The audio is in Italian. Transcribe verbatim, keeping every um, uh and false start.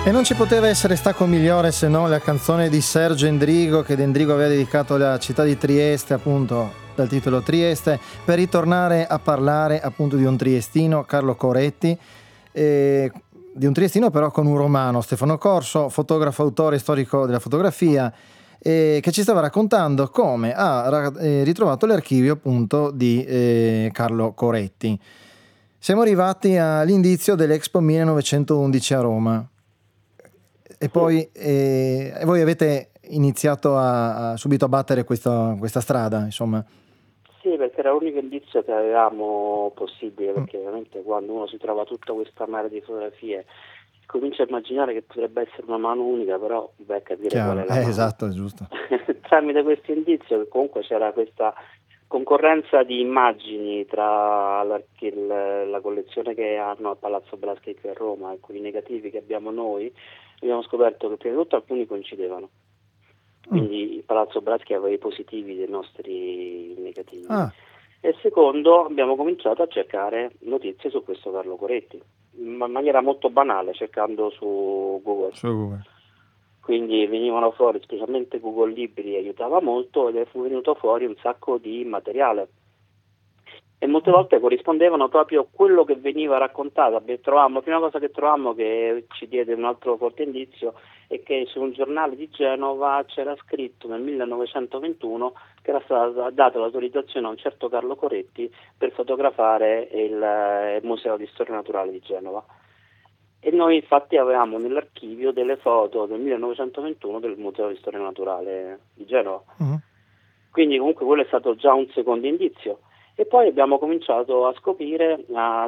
E non ci poteva essere stacco migliore se non la canzone di Sergio Endrigo, che Endrigo aveva dedicato alla città di Trieste, appunto dal titolo Trieste, per ritornare a parlare appunto di un triestino, Carlo Coretti, e di un triestino però con un romano, Stefano Corso, fotografo, autore storico della fotografia, eh, che ci stava raccontando come ha ra- eh, ritrovato l'archivio appunto di eh, Carlo Coretti. Siamo arrivati all'indizio dell'Expo millenovecentoundici a Roma. E poi eh, e voi avete iniziato a, a subito a battere questa, questa strada, insomma. Sì, perché era l'unico indizio che avevamo possibile, Mm. perché veramente quando uno si trova tutta questa marea di fotografie comincia a immaginare che potrebbe essere una mano unica, però vai a capire qual Chiaro, è la eh, mano. esatto, è giusto. Tramite questo indizio che comunque c'era questa concorrenza di immagini tra la, il- la collezione che hanno a Palazzo Blaschi qui a Roma e con i negativi che abbiamo noi, abbiamo scoperto che prima di tutto alcuni coincidevano. Mm. Quindi il Palazzo Braschi aveva i positivi dei nostri negativi. Ah, E secondo, abbiamo cominciato a cercare notizie su questo Carlo Coretti, in maniera molto banale, cercando su Google. su Google. Quindi venivano fuori, specialmente Google Libri aiutava molto, ed è venuto fuori un sacco di materiale. E molte volte corrispondevano proprio a quello che veniva raccontato. Trovammo, la prima cosa che trovammo, che ci diede un altro forte indizio, è che su un giornale di Genova c'era scritto nel millenovecentoventuno che era stata data l'autorizzazione a un certo Carlo Coretti per fotografare il, eh, il Museo di Storia Naturale di Genova. E noi infatti avevamo nell'archivio delle foto del millenovecentoventuno del Museo di Storia Naturale di Genova. Mm. Quindi comunque quello è stato già un secondo indizio. E poi abbiamo cominciato a scoprire, a